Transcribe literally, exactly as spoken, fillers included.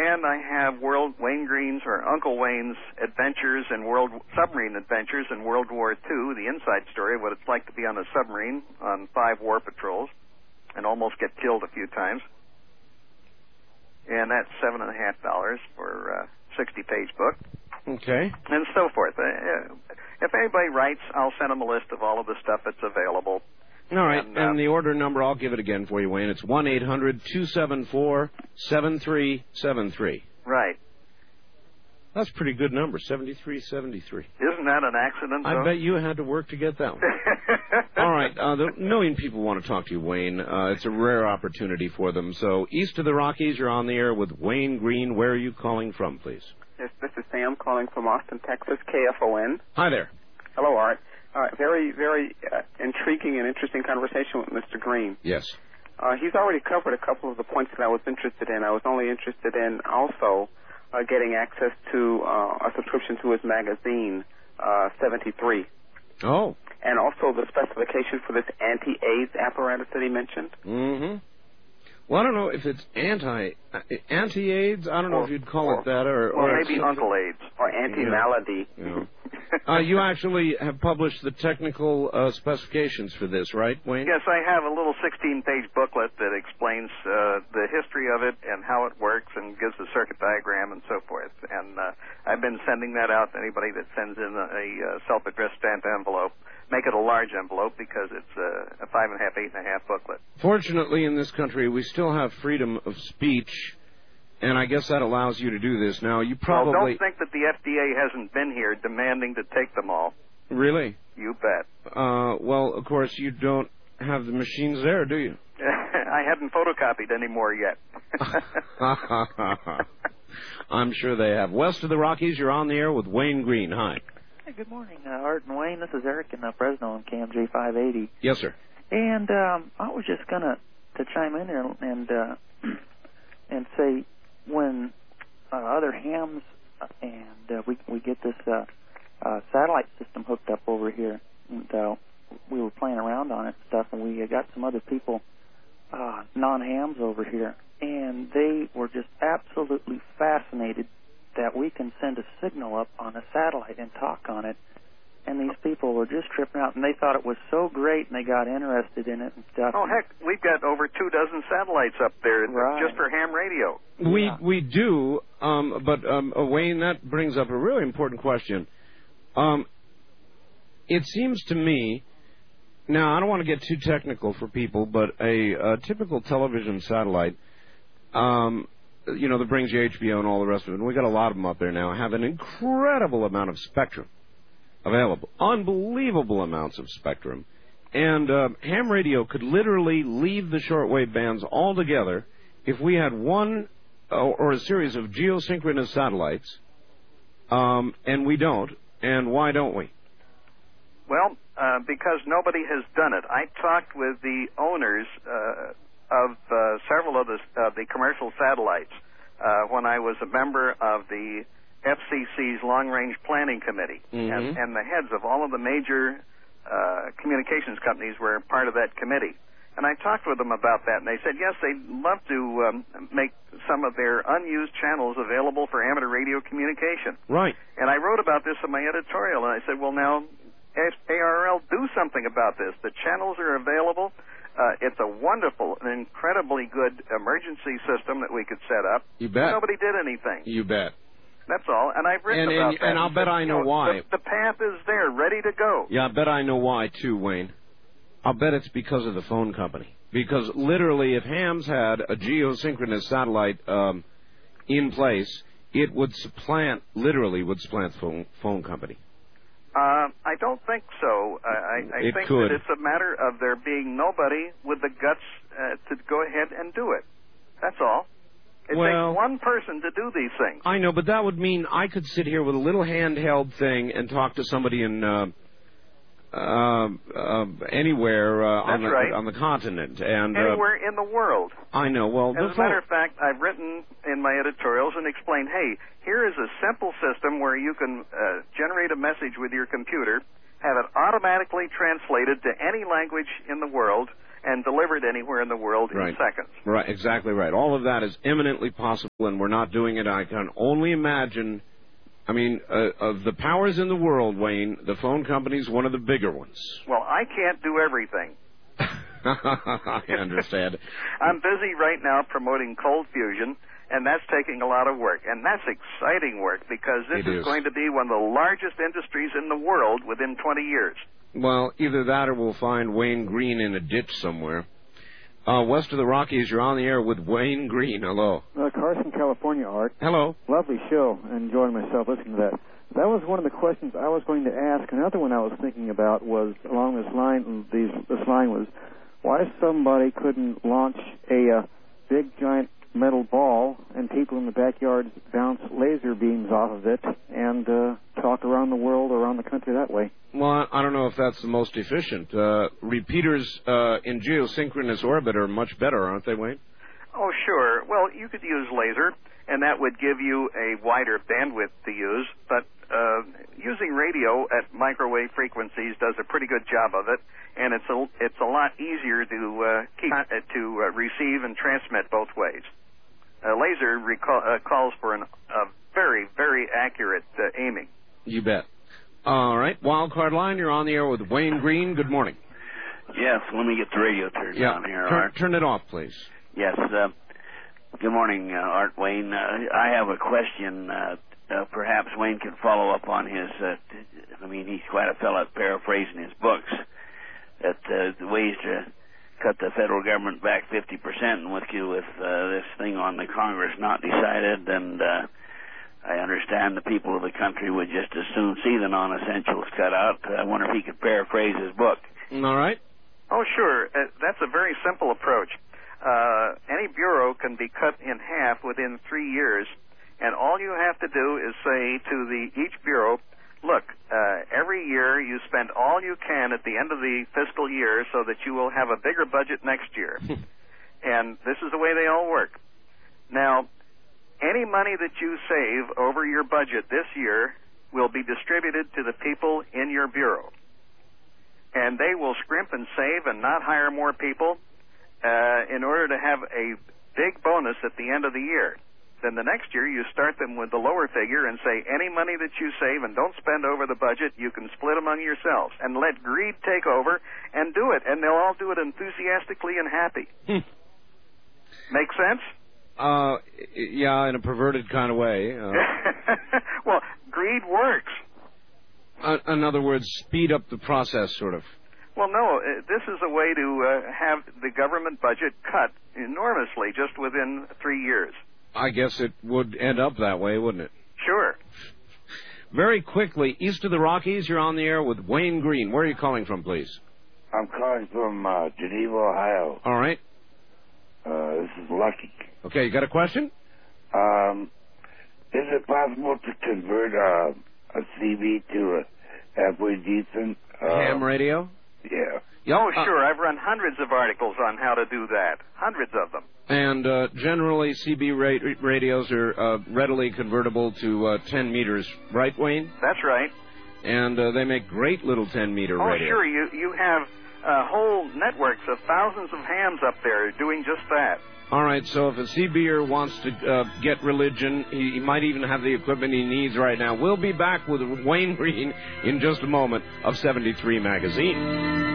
and I have World Wayne Green's or Uncle Wayne's adventures and world submarine adventures in World War Two, the inside story of what it's like to be on a submarine on five war patrols and almost get killed a few times. And that's seven and a half dollars for a sixty-page book. Okay. And so forth. Uh, if anybody writes, I'll send them a list of all of the stuff that's available. All right, and, and uh, the order number, I'll give it again for you, Wayne. It's one eight hundred two seven four seven three seven three. Right. That's a pretty good number, seventy-three seventy-three. Isn't that an accident, I though? bet you had to work to get that one. All right, uh, the million people want to talk to you, Wayne. Uh, it's a rare opportunity for them. So east of the Rockies, you're on the air with Wayne Green. Where are you calling from, please? Yes, this is Sam calling from Austin, Texas, K F O N. Hi there. Hello, Art. All right, very, very uh, intriguing and interesting conversation with Mister Green. Yes. Uh, he's already covered a couple of the points that I was interested in. I was only interested in also uh, getting access to uh, a subscription to his magazine, uh, seventy-three. Oh. And also the specification for this anti-AIDS apparatus that he mentioned. Mm-hmm. Well, I don't know if it's anti, uh, anti-AIDS. I don't know or, if you'd call or, it that. Or, or, or maybe Uncle AIDS. Or anti-malady. Yeah. Yeah. uh, you actually have published the technical uh, specifications for this, right, Wayne? Yes, I have a little sixteen-page booklet that explains uh, the history of it and how it works and gives the circuit diagram and so forth. And uh, I've been sending that out to anybody that sends in a, a uh, self-addressed stamped envelope. Make it a large envelope because it's a, a five and a half, eight and a half booklet. Fortunately, in this country, we still have freedom of speech, and I guess that allows you to do this. Now, you probably... Well, don't think that the F D A hasn't been here demanding to take them all. Really? You bet. Uh, well, of course, you don't have the machines there, do you? I haven't photocopied any more yet. I'm sure they have. West of the Rockies, you're on the air with Wayne Green. Hi. Hey, good morning, uh, Art and Wayne. This is Eric in uh, Fresno on K M J five eighty. Yes, sir. And um, I was just going to to chime in here and uh, and say when uh, other hams uh, and uh, we we get this uh, uh, satellite system hooked up over here, and uh, we were playing around on it and stuff, and we got some other people, uh, non-hams over here, and they were just absolutely fascinated that we can send a signal up on a satellite and talk on it. And these people were just tripping out, and they thought it was so great, and they got interested in it and stuff. Oh, heck, we've got over two dozen satellites up there right. just for ham radio. We yeah. we do, um, but, um, uh, Wayne, that brings up a really important question. Um, it seems to me, now, I don't want to get too technical for people, but a, a typical television satellite, um, you know, that brings you H B O and all the rest of it, and we got a lot of them up there now, have an incredible amount of spectrum available. Unbelievable amounts of spectrum. And uh, ham radio could literally leave the shortwave bands altogether if we had one uh, or a series of geosynchronous satellites, um, and we don't. And why don't we? Well, uh, because nobody has done it. I talked with the owners uh, of uh, several of the, uh, the commercial satellites uh, when I was a member of the F C C's Long-Range Planning Committee, mm-hmm. and, and the heads of all of the major uh, communications companies were part of that committee. And I talked with them about that, and they said, yes, they'd love to um, make some of their unused channels available for amateur radio communication. Right. And I wrote about this in my editorial, and I said, well, now, A R L, do something about this. The channels are available. Uh, it's a wonderful and incredibly good emergency system that we could set up. You bet. Nobody did anything. You bet. That's all. And I've written and, about and, that. And I'll bet I know, you know why. The, the path is there, ready to go. Yeah, I bet I know why, too, Wayne. I'll bet it's because of the phone company. Because literally, if hams had a geosynchronous satellite um, in place, it would supplant, literally would supplant the phone, phone company. Uh, I don't think so. Uh, I, I it think could. that it's a matter of there being nobody with the guts uh, to go ahead and do it. That's all. It well, takes one person to do these things. I know, but that would mean I could sit here with a little handheld thing and talk to somebody in uh, uh, uh, anywhere uh, on, the, right. on the continent. and Anywhere uh, in the world. I know. Well, As a matter of fact, I've written in my editorials and explained, hey, here is a simple system where you can uh, generate a message with your computer, have it automatically translated to any language in the world, and delivered anywhere in the world right. in seconds. Right, exactly right. All of that is eminently possible, and we're not doing it. I can only imagine. I mean, uh, of the powers in the world, Wayne, the phone company's one of the bigger ones. Well, I can't do everything. I understand. I'm busy right now promoting cold fusion, and that's taking a lot of work. And that's exciting work, because this is, is going to be one of the largest industries in the world within twenty years. Well, either that or we'll find Wayne Green in a ditch somewhere. Uh, west of the Rockies, you're on the air with Wayne Green. Hello. Uh, Carson, California, Art. Hello. Lovely show. Enjoying myself listening to that. That was one of the questions I was going to ask. Another one I was thinking about was along this line. These, this line was why somebody couldn't launch a uh, big giant metal ball and people in the backyard bounce laser beams off of it and uh, talk around the world, around the country that way. Well, I don't know if that's the most efficient. Uh, repeaters uh, in geosynchronous orbit are much better, aren't they, Wayne? Oh, sure. Well, you could use laser, and that would give you a wider bandwidth to use, but uh, using radio at microwave frequencies does a pretty good job of it, and it's a, it's a lot easier to uh, keep uh, to uh, receive and transmit both ways. Uh, laser recall, uh, calls for an, a very, very accurate uh, aiming. You bet. All right, Wildcard Line, you're on the air with Wayne Green. Good morning. Yes, let me get the radio turned yeah, on here, turn, Art. Turn it off, please. Yes, uh, good morning, uh, Art Wayne. Uh, I have a question. Uh, uh, perhaps Wayne could follow up on his, uh, I mean, he's quite a fellow at paraphrasing his books, that uh, the ways to cut the federal government back fifty percent, and with you with uh, this thing on the Congress not decided, and uh, I understand the people of the country would just as soon see the non-essentials cut out. I wonder if he could paraphrase his book. All right. Oh, sure. Uh, that's a very simple approach. Uh, any bureau can be cut in half within three years, and all you have to do is say to the each bureau, look, uh, every year you spend all you can at the end of the fiscal year so that you will have a bigger budget next year. And this is the way they all work. Now, any money that you save over your budget this year will be distributed to the people in your bureau. And they will scrimp and save and not hire more people uh, in order to have a big bonus at the end of the year. Then the next year you start them with the lower figure and say, any money that you save and don't spend over the budget, you can split among yourselves. And let greed take over and do it. And they'll all do it enthusiastically and happy. Make sense? Uh, yeah, in a perverted kind of way. Uh, well, greed works. uh, in other words, speed up the process, sort of. Well, no, uh, this is a way to uh, have the government budget cut enormously just within three years. I guess it would end up that way, wouldn't it? Sure. Very quickly, east of the Rockies, you're on the air with Wayne Green. Where are you calling from, please? I'm calling from uh, Geneva, Ohio. All right. Uh, this is Lucky. Okay, you got a question? Um, is it possible to convert uh, a C B to a halfway decent? Uh, Ham radio? Yeah. Yep. Oh, uh, sure. I've run hundreds of articles on how to do that. Hundreds of them. And uh, generally, C B ra- radios are uh, readily convertible to uh, ten meters, right, Wayne? That's right. And uh, they make great little ten-meter oh, radios. Oh, sure. You, you have uh, whole networks of thousands of hams up there doing just that. All right, so if a C B er wants to uh, get religion, he, he might even have the equipment he needs right now. We'll be back with Wayne Green in just a moment of seventy-three Magazine.